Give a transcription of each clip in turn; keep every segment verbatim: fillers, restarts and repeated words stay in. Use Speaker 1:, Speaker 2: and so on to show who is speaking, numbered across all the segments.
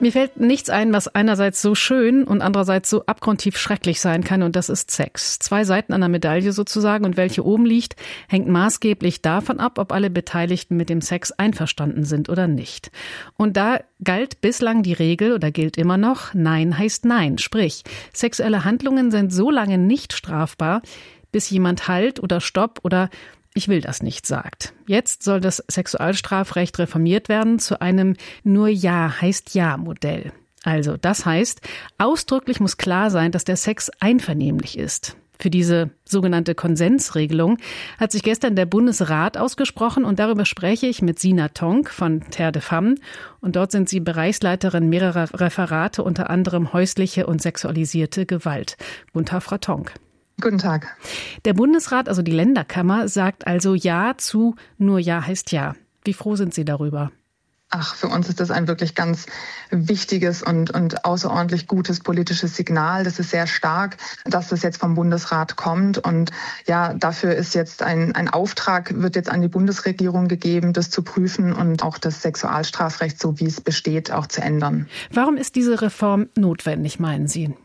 Speaker 1: Mir fällt nichts ein, was einerseits so schön und andererseits so abgrundtief schrecklich sein kann, und das ist Sex. Zwei Seiten einer Medaille sozusagen, und welche oben liegt, hängt maßgeblich davon ab, ob alle Beteiligten mit dem Sex einverstanden sind oder nicht. Und da galt bislang die Regel oder gilt immer noch, Nein heißt Nein. Sprich, sexuelle Handlungen sind so lange nicht strafbar, bis jemand Halt oder Stopp oder Ich will das nicht sagt. Jetzt soll das Sexualstrafrecht reformiert werden zu einem Nur Ja heißt Ja Modell. Also das heißt, ausdrücklich muss klar sein, dass der Sex einvernehmlich ist. Für diese sogenannte Konsensregelung hat sich gestern der Bundesrat ausgesprochen, und darüber spreche ich mit Sina Tonk von Terre de Femme. Und dort sind sie Bereichsleiterin mehrerer Referate, unter anderem häusliche und sexualisierte Gewalt. Guten Tag, Frau Tonk.
Speaker 2: Guten Tag.
Speaker 1: Der Bundesrat, also die Länderkammer, sagt also Ja zu Nur Ja heißt Ja. Wie froh sind Sie darüber?
Speaker 2: Ach, für uns ist das ein wirklich ganz wichtiges und, und außerordentlich gutes politisches Signal. Das ist sehr stark, dass das jetzt vom Bundesrat kommt. Und ja, dafür ist jetzt ein, ein Auftrag, wird jetzt an die Bundesregierung gegeben, das zu prüfen und auch das Sexualstrafrecht, so wie es besteht, auch zu ändern.
Speaker 1: Warum ist diese Reform notwendig, meinen Sie?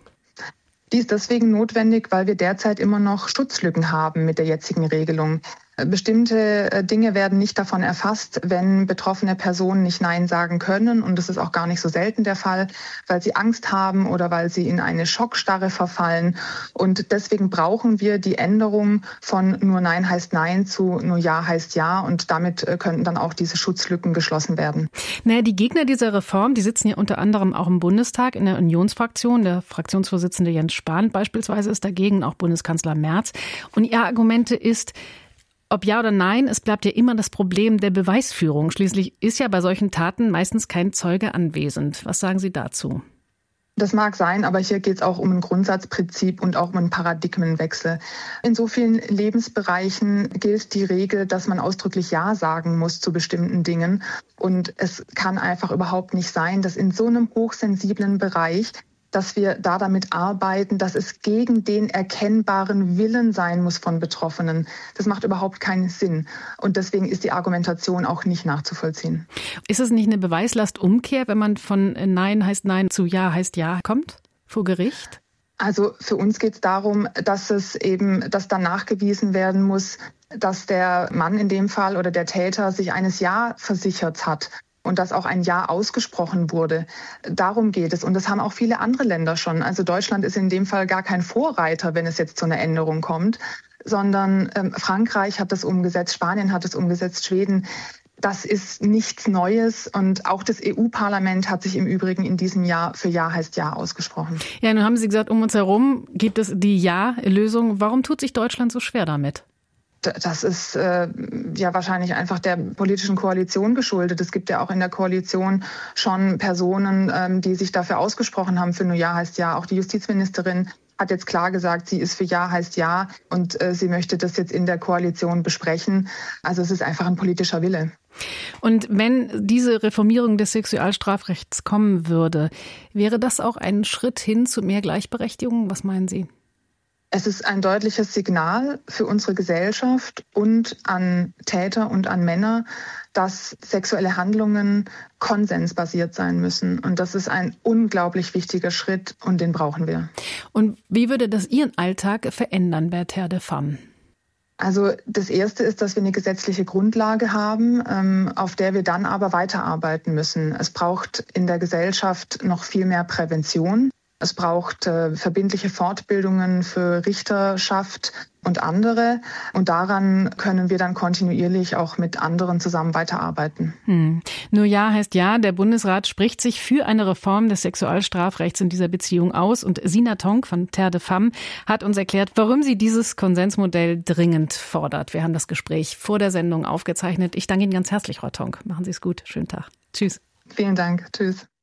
Speaker 2: Die ist deswegen notwendig, weil wir derzeit immer noch Schutzlücken haben mit der jetzigen Regelung. Bestimmte Dinge werden nicht davon erfasst, wenn betroffene Personen nicht Nein sagen können. Und das ist auch gar nicht so selten der Fall, weil sie Angst haben oder weil sie in eine Schockstarre verfallen. Und deswegen brauchen wir die Änderung von Nur Nein heißt Nein zu Nur Ja heißt Ja. Und damit könnten dann auch diese Schutzlücken geschlossen werden.
Speaker 1: Naja, die Gegner dieser Reform, die sitzen ja unter anderem auch im Bundestag in der Unionsfraktion. Der Fraktionsvorsitzende Jens Spahn beispielsweise ist dagegen, auch Bundeskanzler Merz. Und ihr Argumente ist, ob ja oder nein, es bleibt ja immer das Problem der Beweisführung. Schließlich ist ja bei solchen Taten meistens kein Zeuge anwesend. Was sagen Sie dazu?
Speaker 2: Das mag sein, aber hier geht es auch um ein Grundsatzprinzip und auch um einen Paradigmenwechsel. In so vielen Lebensbereichen gilt die Regel, dass man ausdrücklich Ja sagen muss zu bestimmten Dingen. Und es kann einfach überhaupt nicht sein, dass in so einem hochsensiblen Bereich, dass wir da damit arbeiten, dass es gegen den erkennbaren Willen sein muss von Betroffenen. Das macht überhaupt keinen Sinn. Und deswegen ist die Argumentation auch nicht nachzuvollziehen.
Speaker 1: Ist es nicht eine Beweislastumkehr, wenn man von Nein heißt Nein zu Ja heißt Ja kommt vor Gericht?
Speaker 2: Also für uns geht es darum, dass es eben, dass dann nachgewiesen werden muss, dass der Mann in dem Fall oder der Täter sich eines Ja versichert hat. Und dass auch ein Ja ausgesprochen wurde. Darum geht es. Und das haben auch viele andere Länder schon. Also Deutschland ist in dem Fall gar kein Vorreiter, wenn es jetzt zu einer Änderung kommt, sondern ähm, Frankreich hat das umgesetzt, Spanien hat es umgesetzt, Schweden. Das ist nichts Neues. Und auch das E U-Parlament hat sich im Übrigen in diesem Jahr für Ja heißt Ja ausgesprochen.
Speaker 1: Ja, nun haben Sie gesagt, um uns herum gibt es die Ja-Lösung. Warum tut sich Deutschland so schwer damit?
Speaker 2: Das ist äh, ja wahrscheinlich einfach der politischen Koalition geschuldet. Es gibt ja auch in der Koalition schon Personen, ähm, die sich dafür ausgesprochen haben, für Nur Ja heißt Ja. Auch die Justizministerin hat jetzt klar gesagt, sie ist für Ja heißt Ja und äh, sie möchte das jetzt in der Koalition besprechen. Also es ist einfach ein politischer Wille.
Speaker 1: Und wenn diese Reformierung des Sexualstrafrechts kommen würde, wäre das auch ein Schritt hin zu mehr Gleichberechtigung? Was meinen Sie?
Speaker 2: Es ist ein deutliches Signal für unsere Gesellschaft und an Täter und an Männer, dass sexuelle Handlungen konsensbasiert sein müssen. Und das ist ein unglaublich wichtiger Schritt und den brauchen wir.
Speaker 1: Und wie würde das Ihren Alltag verändern bei Terre de Femme?
Speaker 2: Also das Erste ist, dass wir eine gesetzliche Grundlage haben, ähm, auf der wir dann aber weiterarbeiten müssen. Es braucht in der Gesellschaft noch viel mehr Prävention. Es braucht äh, verbindliche Fortbildungen für Richterschaft und andere. Und daran können wir dann kontinuierlich auch mit anderen zusammen weiterarbeiten.
Speaker 1: Hm. Nur Ja heißt Ja. Der Bundesrat spricht sich für eine Reform des Sexualstrafrechts in dieser Beziehung aus. Und Sina Tonk von Terre de Femme hat uns erklärt, warum sie dieses Konsensmodell dringend fordert. Wir haben das Gespräch vor der Sendung aufgezeichnet. Ich danke Ihnen ganz herzlich, Frau Tonk. Machen Sie es gut. Schönen Tag. Tschüss.
Speaker 2: Vielen Dank. Tschüss.